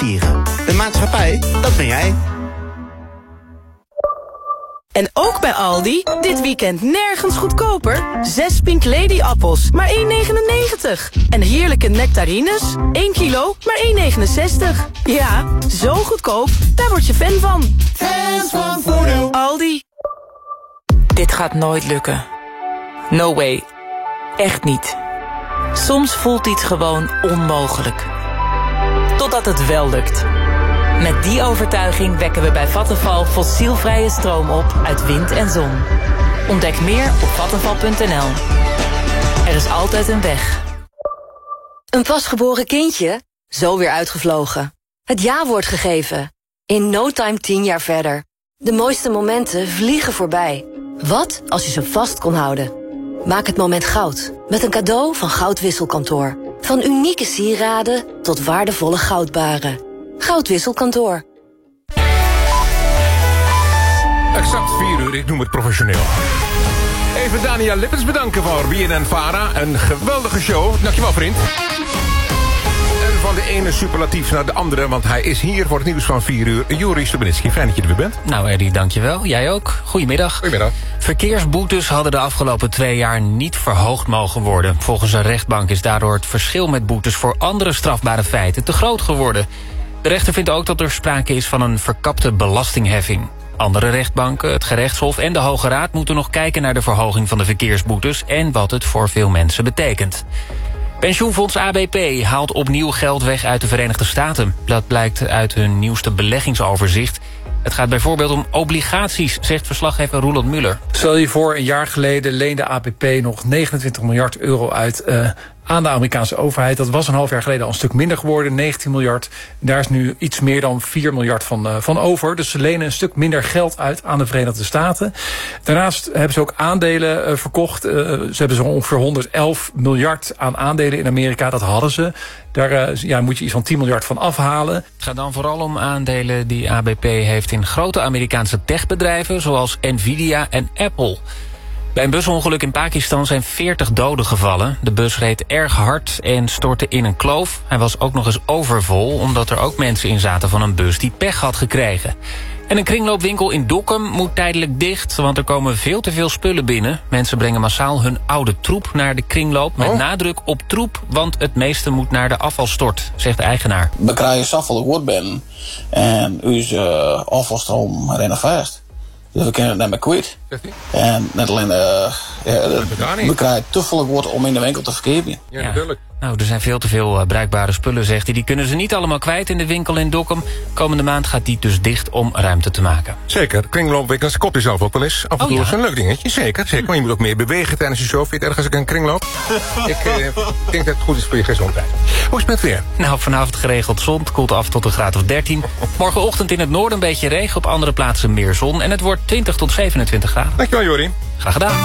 versieren. De maatschappij, dat ben jij. En ook bij Aldi, dit weekend nergens goedkoper. 6 Pink Lady appels, maar 1,99. En heerlijke nectarines, 1 kilo, maar 1,69. Ja, zo goedkoop, daar word je fan van. Fans van Voordeel. Aldi. Dit gaat nooit lukken. No way. Echt niet. Soms voelt iets gewoon onmogelijk. Totdat het wel lukt. Met die overtuiging wekken we bij Vattenfall fossielvrije stroom op uit wind en zon. Ontdek meer op vattenfall.nl. Er is altijd een weg. Een pasgeboren kindje? Zo weer uitgevlogen. Het ja-woord gegeven. In no time 10 jaar verder. De mooiste momenten vliegen voorbij. Wat als je ze vast kon houden? Maak het moment goud. Met een cadeau van Goudwisselkantoor. Van unieke sieraden tot waardevolle goudbaren. Goudwisselkantoor. Exact 4 uur, ik noem het professioneel. Even Daniel Lippens bedanken voor BNN-Vara. Een geweldige show. Dankjewel, vriend. En van de ene superlatief naar de andere, want hij is hier voor het nieuws van 4 uur. Joris Stubenitski, fijn dat je er weer bent. Nou Eddie, dankjewel. Jij ook. Goedemiddag. Goedemiddag. Verkeersboetes hadden de afgelopen 2 jaar niet verhoogd mogen worden. Volgens een rechtbank is daardoor het verschil met boetes voor andere strafbare feiten te groot geworden. De rechter vindt ook dat er sprake is van een verkapte belastingheffing. Andere rechtbanken, het gerechtshof en de Hoge Raad moeten nog kijken naar de verhoging van de verkeersboetes en wat het voor veel mensen betekent. Pensioenfonds ABP haalt opnieuw geld weg uit de Verenigde Staten. Dat blijkt uit hun nieuwste beleggingsoverzicht. Het gaat bijvoorbeeld om obligaties, zegt verslaggever Roland Muller. Stel je voor, een jaar geleden leende ABP nog 29 miljard euro uit aan de Amerikaanse overheid. Dat was een half jaar geleden al een stuk minder geworden, 19 miljard. Daar is nu iets meer dan 4 miljard van over. Dus ze lenen een stuk minder geld uit aan de Verenigde Staten. Daarnaast hebben ze ook aandelen verkocht. Ze hebben zo ongeveer 111 miljard aan aandelen in Amerika. Dat hadden ze. Daar moet je iets van 10 miljard van afhalen. Het gaat dan vooral om aandelen die ABP heeft in grote Amerikaanse techbedrijven, zoals Nvidia en Apple. Bij een busongeluk in Pakistan zijn 40 doden gevallen. De bus reed erg hard en stortte in een kloof. Hij was ook nog eens overvol, omdat er ook mensen in zaten van een bus die pech had gekregen. En een kringloopwinkel in Dokkum moet tijdelijk dicht, want er komen veel te veel spullen binnen. Mensen brengen massaal hun oude troep naar de kringloop, met nadruk op troep, want het meeste moet naar de afvalstort, zegt de eigenaar. We krijgen zoveel woord binnen en onze afvalstroom rennen vast. Dus we kunnen het niet meer kwijt. En net alleen, we krijgen te veel woord om in de winkel te verkeeren. Ja, natuurlijk. Nou, er zijn veel te veel bruikbare spullen, zegt hij. Die kunnen ze niet allemaal kwijt in de winkel in Dokkum. Komende maand gaat die dus dicht om ruimte te maken. Zeker, kringloopwinkels kopt je zelf ook wel eens. Af en toe is een leuk dingetje, zeker. Maar je moet ook meer bewegen tijdens je show. Vind je het erg als ik een kringloop? Ik denk dat het goed is voor je gezondheid. Hoe is het met weer? Nou, vanavond geregeld zon. Het koelt af tot een graad of 13. Morgenochtend in het noorden een beetje regen. Op andere plaatsen meer zon. En het wordt 20 tot 27 graden. Dankjewel, Jori. Graag gedaan.